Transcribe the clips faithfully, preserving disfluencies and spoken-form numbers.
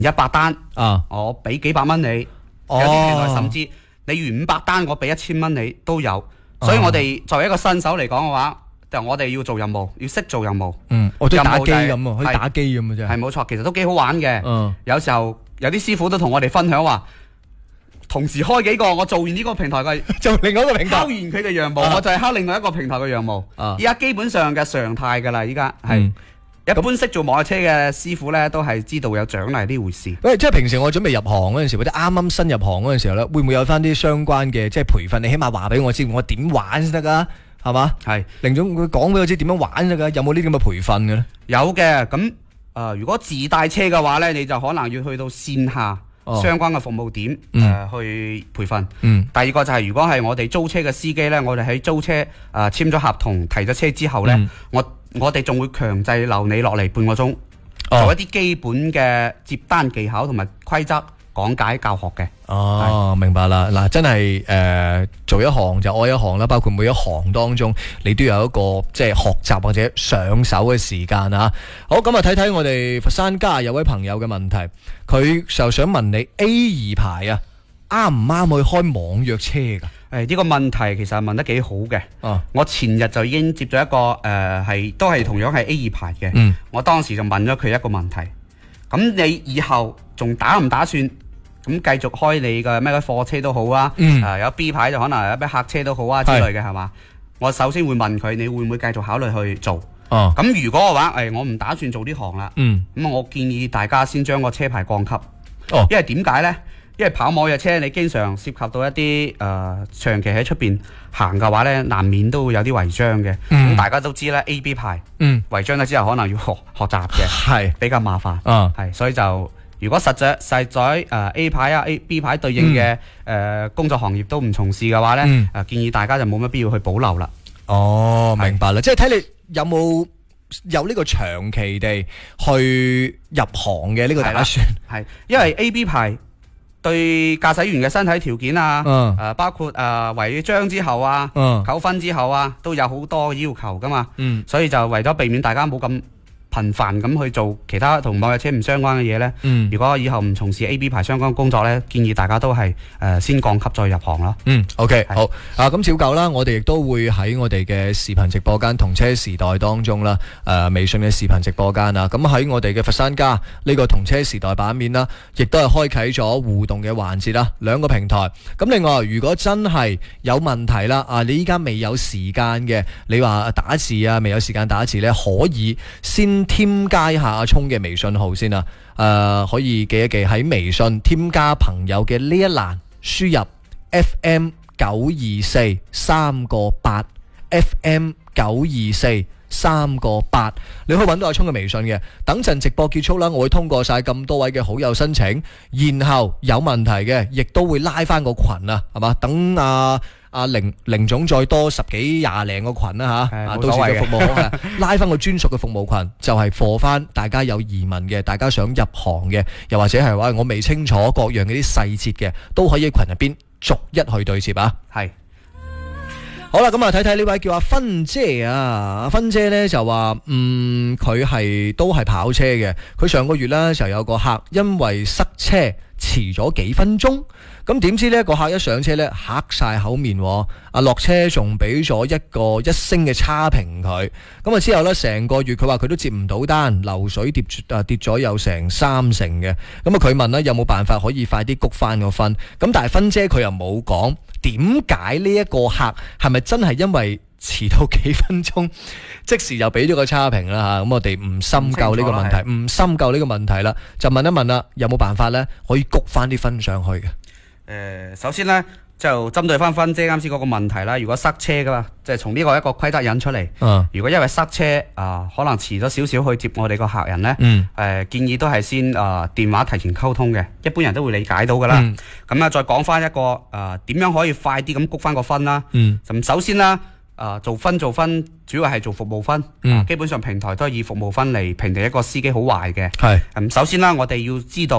一百單啊， 我俾幾百蚊你， 哦有啲平台甚至你預五百單，我俾一千蚊你都有。所以我哋作為一個新手嚟講嘅話，就我哋要做任務，要識做任務。 嗯，我都打機任務就係咁啊，可以打機咁啊，真係。 係冇錯，其實都幾好玩嘅。 嗯， 有時候有啲師傅都同我哋分享話，同時開幾個，我做完呢個平台嘅， 做另外一個平台。 敲完佢嘅羊毛， 啊我就係敲另外一個平台嘅羊毛。 啊依家基本上嘅常態㗎啦，依家係嗯一般識做網約車嘅師傅咧，都係知道有獎勵呢回事。 喂，即係平時我準備入行嗰陣時，或者啱啱新入行嗰陣時候咧，會唔會有翻啲相關嘅即係培訓？你起碼話俾我知，我點玩先得㗎？係嘛？ 係凌總佢講俾我知點樣玩得㗎？有冇呢啲咁嘅培訓嘅咧？ 有嘅，咁誒、呃，如果自帶車嘅話咧，你就可能要去到線下哦相關嘅服務點誒、 嗯呃去培訓。 嗯第二個就係、如果係我哋租車嘅司機咧，我哋喺租車誒、呃、簽咗合同提咗車之後咧， 嗯我我哋仲會強制留你落嚟半個鐘， 哦做一啲基本嘅接單技巧同埋規則講解教學嘅。 哦，明白啦。嗱，真係誒、呃、做一行就愛一行啦，包括每一行當中，你都有一個即係學習或者上手嘅時間啊。好，咁啊睇睇我哋佛山家有位朋友嘅問題，佢就想問你 A 二牌啊，啱唔啱去開網約車㗎？ 誒呢個問題其實係問得幾好嘅。 啊， 我前日就已經接咗一個誒係、都係同樣係 A 二牌嘅。 嗯我當時就問咗佢一個問題，咁你以後仲打唔打算咁繼續開你嘅咩貨車都好啊？ 嗯誒有 B 牌就可能有咩客車都好啊之類嘅係嘛？我首先會問佢，你會唔會繼續考慮去做？ 哦， 咁如果嘅話，誒我唔打算做呢行啦。 嗯， 咁我建議大家先將個車牌降級。 哦， 因為點解呢？因為跑網約車，你經常涉及到一啲誒、呃、長期喺出邊行嘅話呢，難免都會有啲違章嘅。咁、 嗯大家都知啦 A B 牌嗯， 違章咗之後，可能要學學習嘅， 係比較麻煩。 啊， 係，所以就如果實在實在誒、呃、A 牌啊 A B 牌對應嘅誒、呃工作行業都唔從事嘅話呢，誒、 嗯呃建議大家就冇乜必要去保留啦。 哦， 係明白啦，即係睇你有冇有呢個長期地去入行嘅呢個打算。 係，因為 A B 牌對駕駛員嘅身體條件啊，誒、 嗯呃包括誒、呃、違章之後啊。 嗯扣分之後啊，都有好多要求噶嘛， 嗯所以就為咗避免大家冇咁頻繁咁去做其他同網約車唔相關嘅嘢呢。 嗯如果以後唔從事 A B 牌相關工作呢，建議大家都係誒、呃先降級再入行啦。 嗯，OK， 係好啊，咁照舊啦，我哋亦都會喺我哋嘅視頻直播間同車時代當中啦，誒、微信嘅視頻直播間啊，咁喺我哋嘅佛山家呢個同車時代版面啦，亦都係開啟咗互動嘅環節啦，兩個平台。咁另外，如果真係有問題啦，啊，你依家未有時間嘅，你話打字啊，未有時間打字呢，可以先添加一下阿聰嘅微信號先啊，誒、可以記一記喺微信添加朋友嘅呢一欄輸入 F M 九二四三個八 F M 九二四三個八，你可以揾到阿聰嘅微信嘅。等陣直播結束啦，我會通過晒咁多位嘅好友申請，然後有問題嘅，亦都會拉翻個群啊，係嘛？等阿阿凌凌總再多十幾廿零個群啦吓，啊， 係冇到時所謂嘅嘅服務啊拉翻個專屬嘅服務群，就係貨翻大家有疑問嘅，大家想入行嘅，又或者係話我未清楚各樣嗰啲細節嘅，都可以喺群入邊逐一去對接啊。 係。 好啦，咁啊睇睇呢位叫阿芬姐啊，阿芬姐呢就話，嗯，佢係都係跑車嘅，佢上個月呢就有個客因為塞車遲咗幾分鐘，咁點知呢個客一上車呢黑晒口面，啊落車仲俾咗一個一星嘅差評佢，咁啊之後呢成個月佢話佢都接唔到單，流水跌啊跌咗有成三成嘅，咁啊佢問呢有冇辦法可以快啲谷翻個分，咁但係芬姐佢又冇講。點解呢一個客係咪真係因為遲到幾分鐘，即時就俾咗個差評啦嚇？咁我哋唔深究呢個問題，唔深究呢個問題啦，就問一問啦，有冇辦法呢？可以谷翻啲分上去嘅？ 誒、首先呢，就針對翻芬姐啱先嗰個問題啦。如果塞車噶嘛，即係從呢個一個規則引出嚟。 嗯如果因為塞車啊、可能遲咗少少去接我哋個客人呢，誒、 嗯建議都係先啊、電話提前溝通嘅，一般人都會理解到噶啦。 嗯咁啊、再講翻一個啊點、樣可以快啲咁谷翻個分啦。 嗯咁首先啦，啊做分做分，主要係做服務分。 嗯啊基本上平台都係以服務分嚟評定一個司機好壞嘅。 係咁首先啦，我哋要知道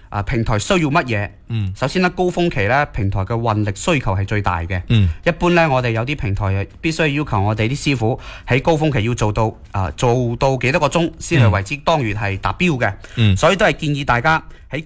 啊平台需要乜嘢。 嗯首先咧，高峰期咧，平台嘅運力需求係最大嘅。 嗯一般咧，我哋有啲平台必須要求我哋啲師傅喺高峰期要做到啊、做到幾多個鐘先係為之當月係達標嘅。 嗯所以都係建議大家。